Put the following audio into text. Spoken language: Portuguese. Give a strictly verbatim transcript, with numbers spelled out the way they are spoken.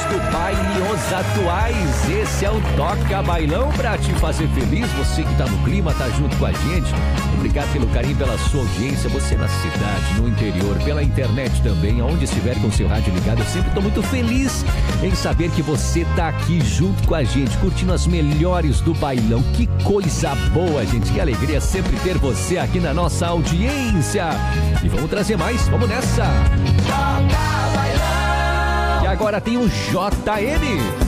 do baile, os atuais. Esse é o Toca Bailão pra te fazer feliz. Você que tá no clima, tá junto com a gente. Obrigado pelo carinho, pela sua audiência. Você na cidade, no interior, pela internet também, aonde estiver com o seu rádio ligado. Eu sempre tô muito feliz em saber que você tá aqui junto com a gente, curtindo as melhores do bailão. Que coisa boa, gente. Que alegria sempre ter você aqui na nossa audiência. E vamos trazer mais, vamos nessa. Toca Bailão. E agora tem o J M.